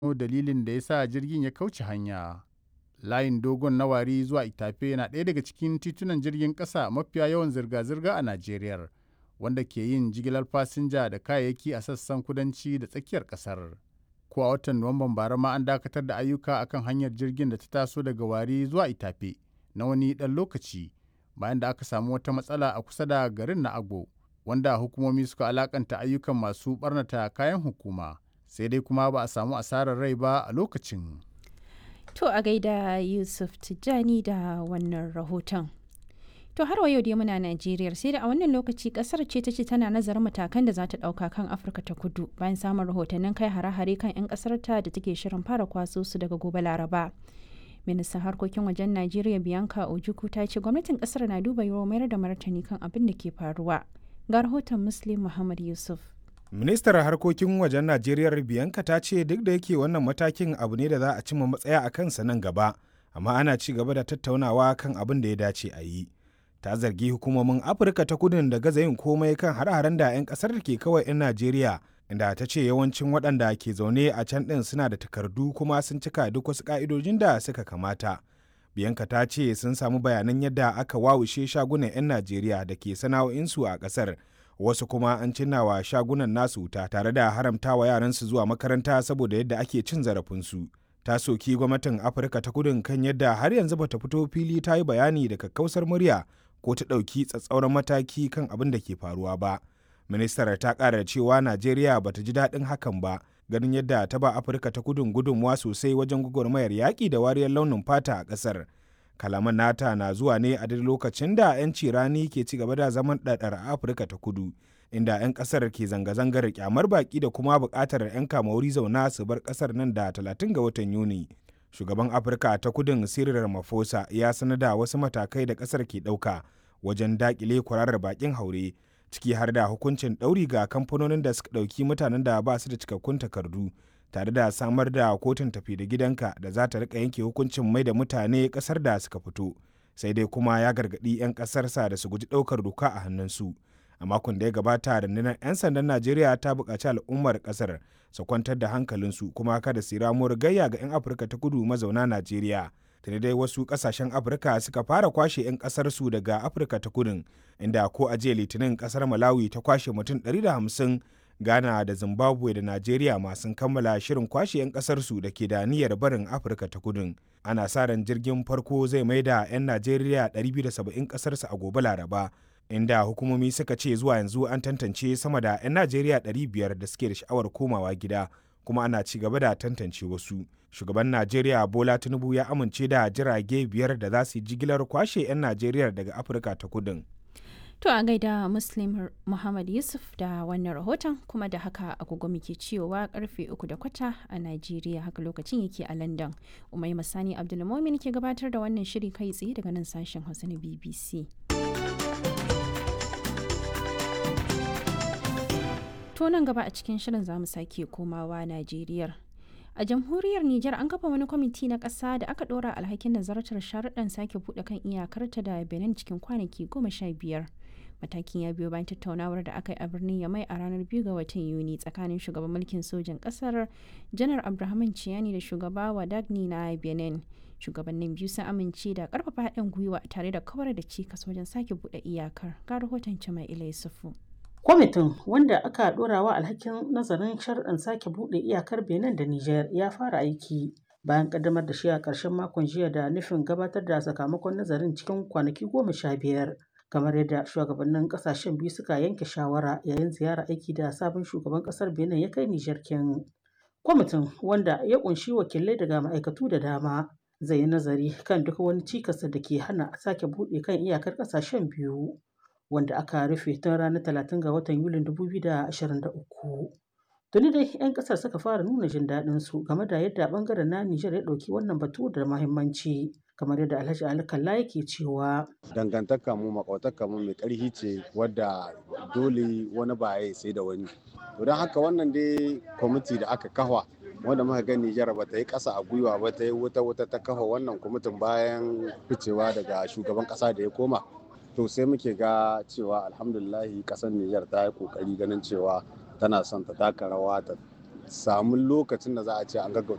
dalilin da ya sa jirgin ya kauce hanya. Layin dogon na Wari zuwa Itafe na ɗaya daga cikin titunan jirgin ƙasa mafiya yawan zirga-zirga a Najeriya, wanda ke yin jigilar fasinja da kayayyaki a sassan kudanci da tsakiyar ƙasar. Ko a watan Nuwamban bara ma an dakatar da ayyuka akan hanyar jirgin da ta taso daga Wari zuwa Itafe na wani ɗan lokaci, bayan da aka samu wata matsala a kusa da garin na Agbo, wanda hukumomi suka alakanta ayyukan masu ɓarnata kayan hukuma. Sai dai kuma ba a samu asarar rai ba a lokacin. To a gaida Yusuf Tijjani da wannan rahoton. To har wa yau dai muna Najeriya, sai da a wannan lokaci kasar ce ta ce tana nazarin matakan da za ta ɗauka kan Afirka ta Kudu bayan samun rahotannin kai hare-hare kan 'yan ƙasar ta da take shirin fara kwaso su daga gobe Laraba. Ministan harkokin wajen Najeriya Bianca Ojukwu ta ce gwamnatin kasar na duba yiwuwar mayar da martani kan abin da ke faruwa. Ga rahoton Muslim Muhammad Yusuf. Ministar harkokin wajen Najeriya Bianca ta ce duk da yake wannan matakin abu ne da za a cimma matsaya a kansa nan gaba, amma ana ci gaba da tattaunawa kan abin da ya dace a yi. Ta zargi hukumomin Afirka ta Kudun da gaza yin komai kan hare-haren da 'yan kasar ke kawai 'yan Najeriya, inda ta ce yawancin waɗanda ke zaune a can ɗin suna da takardu kuma sun cika duk wasu ƙa'idojin da suka kamata. Bianca ta ce sun samu bayanan yadda aka wawushe shagunan 'yan Najeriya da ke sana'o'insu a ƙasar. Wasu kuma an cinnawa shagunan nasu wuta tare da haramtawa yaransu zuwa makaranta saboda yadda ake cin zarafinsu. Ta soki gwamnatin Afirka ta Kudun kan yadda har yanzu bata fito fili ta yi bayani da kakkausar murya ko ta ɗauki tsatsauran mataki kan abin da ke faruwa ba. Ministar ta ƙara cewa Najeriya bata ji daɗin hakan ba, ganin yadda ta ba Afirka ta Kudun gudunmuwa sosai wajen gwagwarmayar yaƙi da wariyar launin fata a ƙasar. Kalaman nata na zuwa ne a duk lokacin da 'yanci rani ke ci gaba da zaman ɗaɗar a Afirka ta Kudu, inda 'yan ƙasar ke zanga-zangar kyamar baƙi da kuma buƙatar 'yan kamauri zauna su bar ƙasar nan da 30 ga watan Yuni. Shugaban Afirka ta Kudun Cyril Ramaphosa ya sanar da wasu matakai da ƙasar ke ɗauka wajen daƙile kwararar baƙin haure, ciki har da hukuncin ɗauri ga kamfanonin da suka ɗauki mutanen da ba su da cikakkun takardu, tare da samar da kotun tafi da gidanka da za ta rika yanke hukuncin mai da mutane kasar da suka fito. Sai dai kuma ya gargaɗi 'yan ƙasarsa da su guji ɗaukar doka a hannunsu. A makon da ya gabata, rundunar 'yan sandan Najeriya ta buƙaci al'ummar ƙasar su kwantar da hankalinsu kuma kada su ramuwar gayya ga 'yan Afirka ta Kudu mazauna Najeriya. Tuni dai wasu ƙasashen Afirka suka fara kwashe 'yan ƙasarsu daga Afirka ta Kudun, inda ko a jiya Litinin ƙasar Malawi ta kwashe mutum 150, Ghana da Zimbabwe da Najeriya masu kammala shirin kwashe 'yan ƙasarsu da ke da niyyar barin Afirka ta Kudun. Ana sa ran jirgin farko zai mai da 'yan Najeriya 270 ƙasarsu a gobe Laraba, inda hukumomi suka ce zuwa yanzu an tantance sama da 'yan Najeriya 500 da suke da sha'awar komawa gida, kuma ana ci gaba da tantance wasu. Shugaban Najeriya Bola Tinubu ya amince da jirage 5 da za su yi jigilar kwashe 'yan Najeriya daga Afirka ta Kudun. To a gaida Muslim Muhammad Yusuf da wannan rahoton, kuma da haka agogo muke cewa karfe 3:15 a Najeriya, haka lokacin yake a London. Umai Masani Abdulmumin ke gabatar da wannan shiri kai tsaye daga nan sashen Hausa na BBC. To nan gaba a cikin shirin zamu sake komawa Najeriya. A jamhuriyar Nijar an kafa wani kwamiti na ƙasa da aka ɗora alhakin nazartar sharuɗan sake buɗe kan iyakarta da Benin cikin kwanaki 15. Matakin ya biyo bayan tattaunawar da aka yi a birnin Yamai a ranar 2 ga watan Yuni tsakanin shugaban mulkin sojin ƙasar Janar Abdurrahman Ciyani da shugaba Wadagni na Benin. Shugabannin biyu sun amince da ƙarfafa haɗin gwiwa tare da kawar da cikas wajen sake buɗe iyakar. Ga rahoton Jama'ila Yusufu. Kwamitin, wanda aka ɗorawa alhakin nazarin sharuɗan sake buɗe iyakar Benin da Nijar, ya fara aiki bayan ƙaddamar da shi a ƙarshen makon jiya da nufin gabatar da sakamakon nazarin cikin kwanaki 15, kamar yadda shugabannin ƙasashen biyu suka yanke shawara yayin ziyarar aiki da sabon shugaban ƙasar Benin ya kai Nijar kin. Kwamitin, wanda ya ƙunshi wakilai daga ma'aikatu da dama, zai yi nazari kan duk wani cikas da ke hana sake buɗe kan iyakar ƙasashen biyu, wanda aka rufe tun ranar 30 ga watan Yulin 2023. Tuni dai 'yan ƙasar suka fara nuna jin daɗin su game da yadda ɓangaren na Nijar ya ɗauki wannan batu da muhimmanci, kamar yadda Alhaji Ali Kalla yake cewa. Dangantaka mu makwataka mu mai ƙarfi ce wadda dole wani ba ya sai da wani. To don haka wannan dai kwamiti da aka kafa wanda muka ga Nijar ba ta yi ƙasa a gwiwa ba, ta yi wuta ta kafa wannan kwamitin bayan ficewa daga shugaban ƙasa da ya koma. To sai muke ga cewa alhamdulillahi ƙasar Nijar ta yi ƙoƙari ganin cewa tana son ta taka rawa ta samu lokacin da za a ce an gaggauta